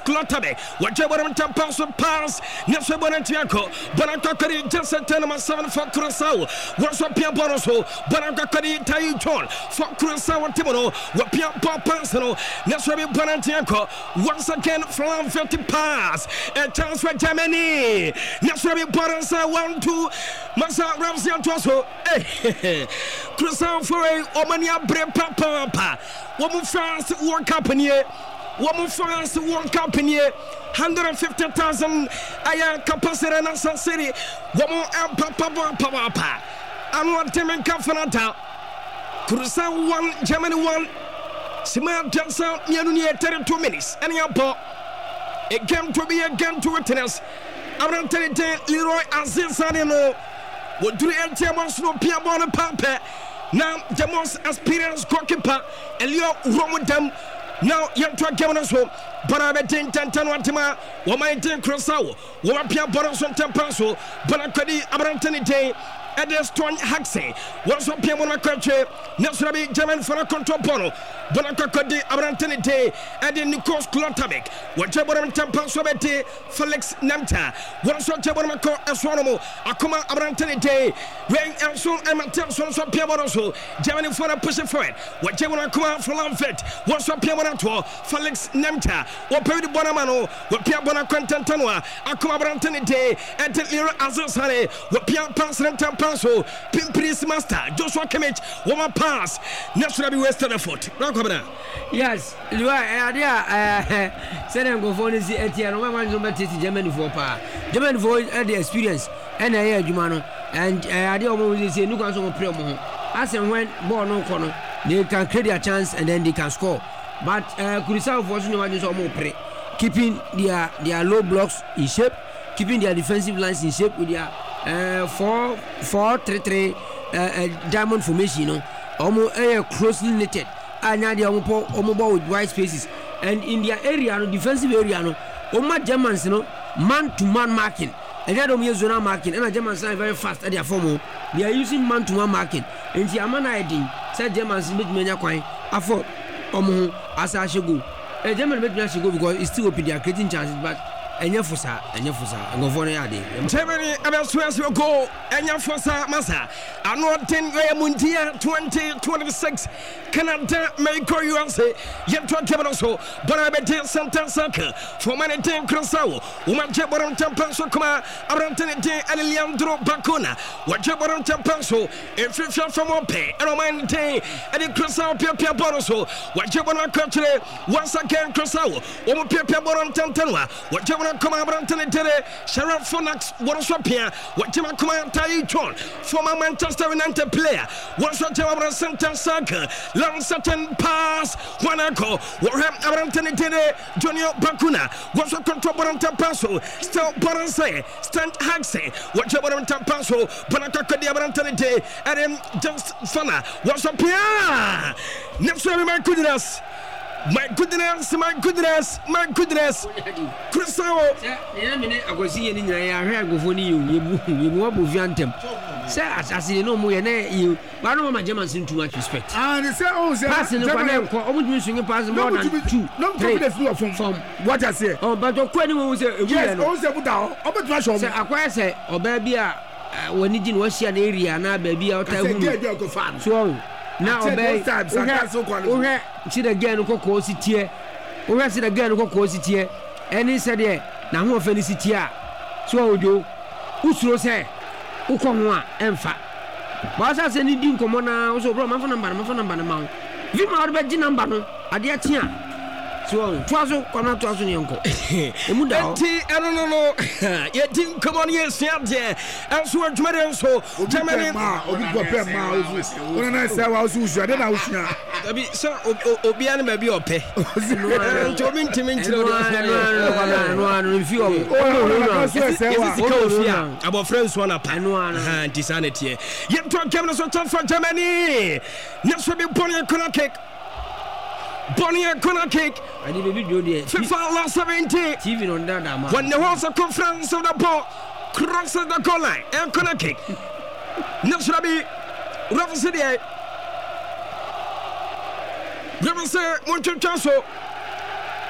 Klotabe, whatever pass pass, Nesha Bonantiaco, Bonacari, just a 10 7 for Curacao, what's up Pia Boroso, Bonacari, Taiton, for Curacao Timono, what Pia Papasano, Nesha Bonantiaco, once again from 50 pass, and chance for Germany, Nesha Boransa 1-2, Massa Ramsey and Tosso, Curacao for a Omania Brepa, woman fast World Cup in here. Woman France World Cup in here, 150,000 capacity in San City. Woman Papa. I'm one team in Cafanata. Curacao 1, Germany 1. Simon Johnson, near 32 minutes. Any up, a game to be a game to witness. I'm going to tell you, Leroy Aziz Sanino. What do you tell us? No Piabon Papa. Now, the most experienced goalkeeper, Elio wrong with them. Now, young to a governor, but I'm a 10 Watima, or my 10 Curacao, Wapia Borason Tempaso, Bonacadi, Abrantani Day, Edestone Haxey, what's up here on a country, Nasrabi, German for a control pono, Bonacadi, Abrantani Day, and in Nikos Klotabek, whatever Tempaso, Felix Namta, what's up Jabonako, Astronomo, Akuma Abrantani Day, Rain and soon and Matilson, so Piaboroso, Germany for a pussy for it, whatever Akuma for Lamfet, what's up here. Felix Nemta, or Pedro Bonamano, what Pia Bonacantanua, Akuma Brantani Day, and Lira Azosane, what Pia Passan Tampaso, Pimpris Master, Joshua Kimmich, Woman Pass, National Western Foot. Yes, you are idea. Send them go for the Etienne, one Germany for power. German voice had the experience, and I hear Jumano, and I don't say, look at some promo. As and when born no corner, they can create a chance and then they can score. But Curacao fortunately was more pre, keeping their low blocks in shape, keeping their defensive lines in shape with their 4-3-3 diamond formation. You know, almost closely knitted. And now they are almost with wide spaces. And in their area, no defensive area, no, Germans, you know, man-to-man marking. And they don't use zona marking. And the Germans are very fast at their form. They are using man-to-man marking. And the Amana said Germans made many quite afford. As I should go, a German made should go because it's still open. They are creating chances, but and Yafusa, and go for the idea. Germany about Swiss will go and Yafusa Massa. I know 10 Mundia 2026 Canada may call you and say, yet to a Cabernet, but I bet Santa Circle for many 10 Curacao, Woman Jabaron Tampaso, Kuma, Arantanite, and Leandro Bacuna, what Jabaron Tampaso, if you shall from Ope, and Roman Day, and the Curacao Pia Boroso, what Jabaron country, once again Curacao, Omo Pia Boron Tantanua, what Jabaron Kuma Arantanite, Sheriff Phonax, Warosopia, what Jima Kuma Taichon, former Manchester United player, what's what Jabaron Santa Circle. Long certain pass, one echo, Warham Arantanite, Junior Bacuna, was a control Tampaso, still Boranse, Stant Haxey, what Jabaron Tampaso, Bonacaka de Arantanite, and then just Fana, was a Pia. Next time, my goodness. My goodness, Curacao. I was seeing I heard go for you want to Viantem. Sir, as I see no more, you, but I don't my Germans in too much respect. And they say, oh, passing the pass more than 2. No, from what I say. Oh, but the question was yes, also put down. I'm a trash of I say, or baby, when you didn't wash an area, now baby out there. So now, baby, see again, Coco City. We see again, Coco City. And he said, now who felicity? So do who's say, who come one and fat. But I said, you didn't come on now, so brought my phone number. Vim out of number, I dear Tia. So, Twazo, come out to us in your uncle. I don't know. You didn't come on, yes, yeah. And so, Germany, so, Germany, when I say I was I don't know. So, Obian may be a pay. Jomin to me, about friends one up and one disanity. Yet, to cameras on top for Germany. Next will be Bonnie Corner Cake. Bonnie Corner Cake. I did a video there. FIFA last 70. TV on that. When there was a conference of the ball, crosses the goal line and Corner Cake. Next will be Rafa City. Rafa City, Moncho Chasso.